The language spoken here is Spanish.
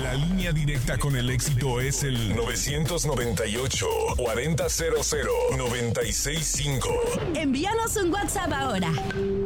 La línea directa con el éxito es el 998-4000-965. Envíanos un WhatsApp ahora.